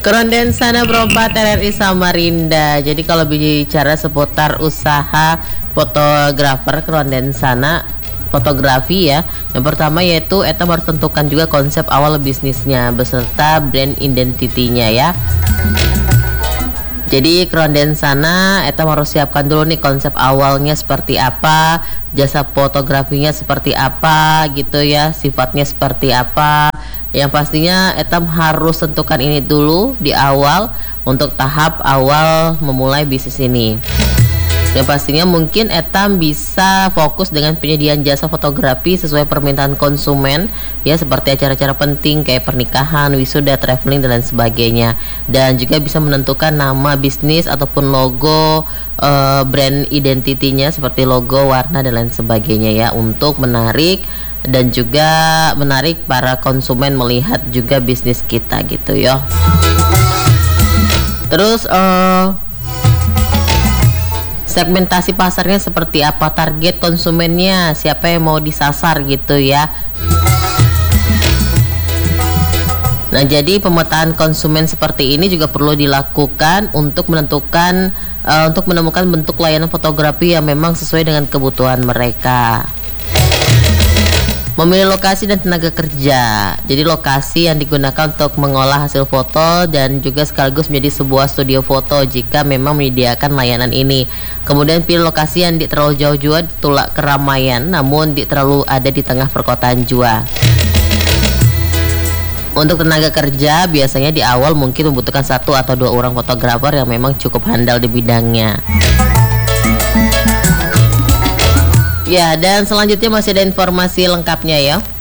Kerondensana Perompat RRI Samarinda. Jadi kalau bicara seputar usaha fotografer Kerondensana fotografi ya, yang pertama yaitu eta harus tentukan juga konsep awal bisnisnya beserta brand identitinya ya. Jadi Kerondensana eta harus siapkan dulu nih konsep awalnya seperti apa, jasa fotografinya seperti apa gitu ya, sifatnya seperti apa. Yang pastinya Etam harus tentukan ini dulu di awal untuk tahap awal memulai bisnis ini. Yang pastinya mungkin Etam bisa fokus dengan penyediaan jasa fotografi sesuai permintaan konsumen ya, seperti acara-acara penting kayak pernikahan, wisuda, traveling dan lain sebagainya. Dan juga bisa menentukan nama bisnis ataupun logo, brand identitinya seperti logo, warna dan lain sebagainya ya, untuk menarik dan juga menarik para konsumen melihat juga bisnis kita gitu ya. Terus segmentasi pasarnya seperti apa, target konsumennya siapa yang mau disasar gitu ya. Nah, jadi pemetaan konsumen seperti ini juga perlu dilakukan untuk menentukan untuk menemukan bentuk layanan fotografi yang memang sesuai dengan kebutuhan mereka. Memilih lokasi dan tenaga kerja. Jadi lokasi yang digunakan untuk mengolah hasil foto dan juga sekaligus menjadi sebuah studio foto jika memang menyediakan layanan ini. Kemudian pilih lokasi yang tidak terlalu jauh juga tulak keramaian, namun tidak terlalu ada di tengah perkotaan jua. Untuk tenaga kerja biasanya di awal mungkin membutuhkan 1 atau 2 orang fotografer yang memang cukup handal di bidangnya. Ya, dan selanjutnya masih ada informasi lengkapnya ya.